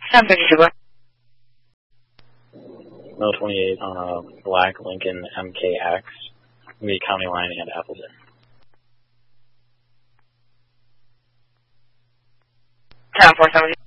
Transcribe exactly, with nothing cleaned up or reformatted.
ten fifty-two, go ahead. Mile twenty-eight on a black Lincoln M K X, the County Line and Appleton. ten four seventy.